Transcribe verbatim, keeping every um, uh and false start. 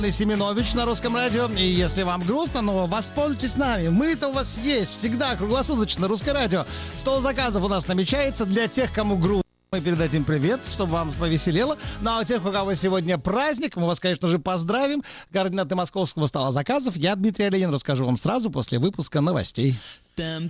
Семенович на Русском радио. И если вам грустно, но воспользуйтесь нами. Мы-то у вас есть всегда, круглосуточно. Русское радио. Стол заказов у нас намечается для тех, кому грустно. Мы передадим привет, чтобы вам повеселело. Ну а у тех, у кого сегодня праздник, мы вас, конечно же, поздравим. Координаты московского стола заказов. Я, Дмитрий Оленин, расскажу вам сразу после выпуска новостей. Там